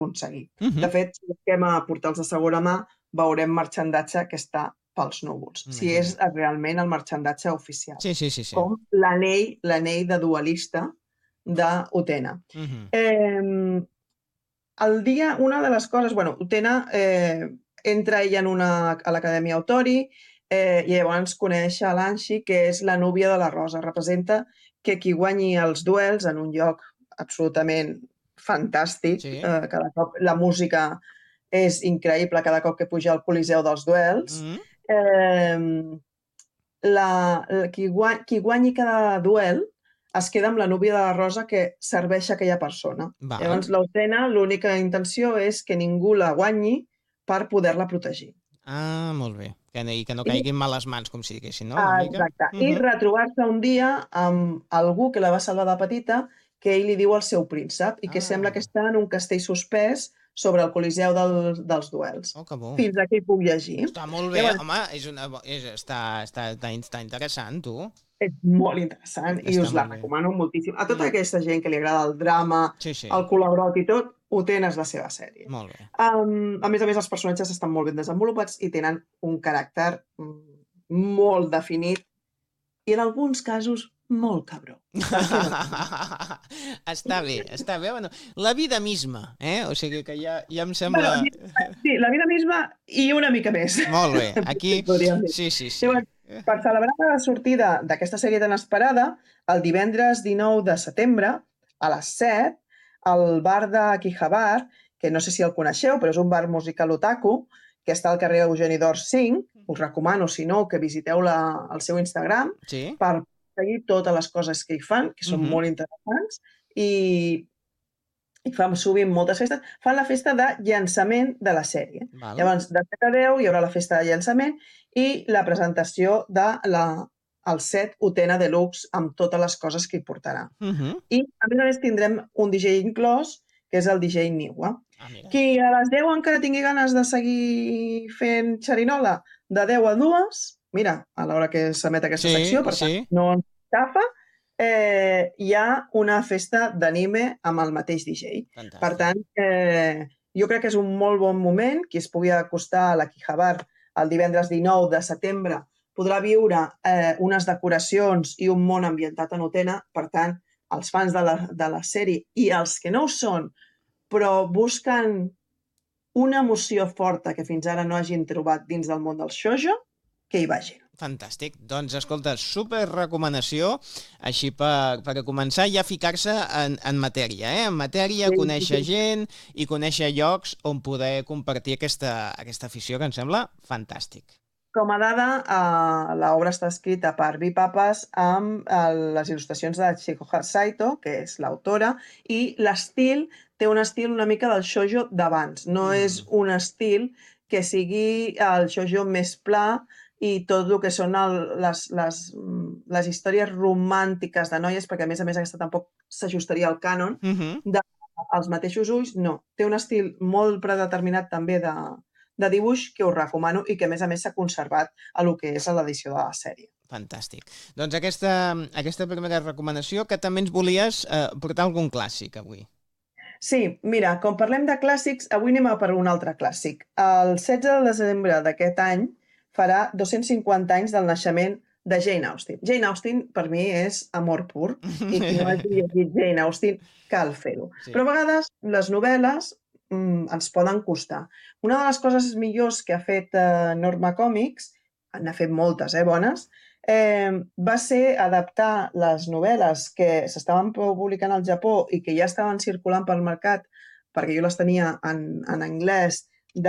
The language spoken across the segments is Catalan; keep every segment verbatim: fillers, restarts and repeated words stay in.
aconseguir. Uh -huh. De fet, si busquem a portals de segona mà, veurem marxandatge que està pels núvols. Si és Imagina't. realment el marxandatge oficial. Sí, sí, sí, sí. Com l'anell l'anell de duelista d'Utena. Uh -huh. Eh, el dia, una de les coses... Bueno, Utena eh, entra ella en una, a l'Acadèmia Autori eh, i llavors coneix a l'Anshi, que és la núvia de la Rosa. Representa que qui guanyi els duels en un lloc absolutament fantàstic, Sí. eh, cada cop la música és increïble cada cop que puja al Coliseu dels duels. Mm. Eh, la, la, qui, guany, qui guanyi cada duel es queda amb la núvia de la Rosa que serveix a aquella persona. Val. Llavors, l'Utena, l'única intenció és que ningú la guanyi per poder-la protegir. Ah, molt bé. Que, I que no I, caigui en males mans, com si diguessin, no? Una ah, mica. exacte. Uh I -huh. retrobar-se un dia amb algú que la va salvar de petita, que ell li diu el seu príncep, i que Ah. sembla que està en un castell suspès sobre el Coliseu del, dels duels. Oh, que bo. Fins aquí puc llegir. Està molt bé, Llavors, home, és una, és, està, està, està interessant, tu. és molt interessant i Està us la molt bé. recomano moltíssim. A tota Mm. aquesta gent que li agrada el drama, Sí, sí. el colabrot i tot, Utena és la seva sèrie. Molt bé. Um, a més a més, els personatges estan molt ben desenvolupats i tenen un caràcter mm, molt definit i en alguns casos molt cabró. Està bé, està bé. Bueno, la vida misma, eh? O sigui que ja, ja em Bueno, sembla... sí, la vida misma i una mica més. Molt bé, aquí... Podríem dir. Sí, sí, sí. Llavors, per celebrar la sortida d'aquesta sèrie tan esperada, el divendres dinou de setembre, a les set, al bar d'Akihabara, que no sé si el coneixeu, però és un bar musical otaku, que està al carrer Eugeni d'Or cinc, us recomano, si no, que visiteu la, el seu Instagram, Sí. per seguir totes les coses que hi fan, que són Uh -huh. molt interessants, i, i fan sovint moltes festes. Fan la festa de llançament de la sèrie. Val. Llavors, de set a deu hi haurà la festa de llançament i la presentació de la, el set Utena Deluxe amb totes les coses que hi portarà. Uh -huh. I, a més a més, tindrem un D J inclòs, que és el D J Niwa. Ah, mira. Qui a les deu encara tingui ganes de seguir fent xerinola, de deu a dues, mira, a l'hora que s'emet aquesta Sí, secció, per tant, sí. no ens agafa, eh, hi ha una festa d'anime amb el mateix D J. Fantàstic. Per tant, eh, jo crec que és un molt bon moment, qui es pugui acostar a l'Akihabara el divendres dinou de setembre podrà viure eh, unes decoracions i un món ambientat en Utena. Per tant, els fans de la, de la sèrie i els que no ho són, però busquen una emoció forta que fins ara no hagin trobat dins del món del shoujo, que hi vagin. Fantàstic. Doncs, escolta, super recomanació, així per, per començar ja a ficar-se en, en matèria, eh? En matèria, Sí, conèixer sí, sí. gent i conèixer llocs on poder compartir aquesta, aquesta afició, que em sembla fantàstic. Com a dada, eh, l'obra està escrita per Vi Papes amb eh, les il·lustracions de Chikoha Saito, que és l'autora, i l'estil té un estil una mica del shoujo d'abans. No Mm. és un estil que sigui el shoujo més pla i tot el que són el, les, les, mm, les històries romàntiques de noies, perquè a més a més aquesta tampoc s'ajustaria al cànon, Uh -huh. dels mateixos ulls, no. Té un estil molt predeterminat també de, de dibuix que us recomano i que a més a més s'ha conservat a lo que és a l'edició de la sèrie. Fantàstic. Doncs aquesta, aquesta primera recomanació, que també ens volies eh, portar algun clàssic avui. Sí, mira, com parlem de clàssics, avui anem a per un altre clàssic. El setze de desembre d'aquest any farà dos-cents cinquanta anys del naixement de Jane Austen. Jane Austen, per mi, és amor pur, i qui no hagi llegit Jane Austen, cal fer-ho. Sí. Però a vegades les novel·les mm, ens poden costar. Una de les coses millors que ha fet eh, Norma Comics, n'ha fet moltes, eh, bones, eh, va ser adaptar les novel·les que s'estaven publicant al Japó i que ja estaven circulant pel mercat, perquè jo les tenia en, en anglès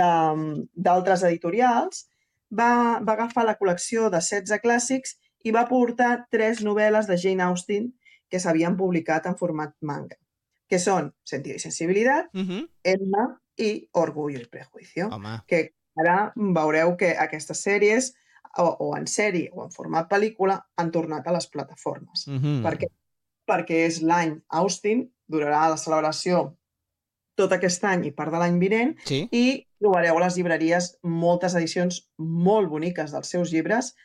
de- d'altres editorials, va, va agafar la col·lecció de setze clàssics i va portar tres novel·les de Jane Austen que s'havien publicat en format manga, que són Sentido y Sensibilidad, Uh -huh. Emma i Orgullo y Prejuicio, Home. que ara veureu que aquestes sèries, o, o en sèrie o en format pel·lícula, han tornat a les plataformes. Uh -huh. Per què? Perquè és l'any Austen, durarà la celebració tot aquest any i part de l'any vinent, Sí. i trobareu a les llibreries moltes edicions molt boniques dels seus llibres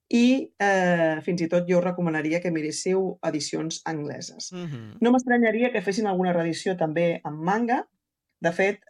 i eh, fins i tot jo us recomanaria que miréssiu edicions angleses. Uh -huh. No m'estranyaria que fessin alguna reedició també en manga, De fet,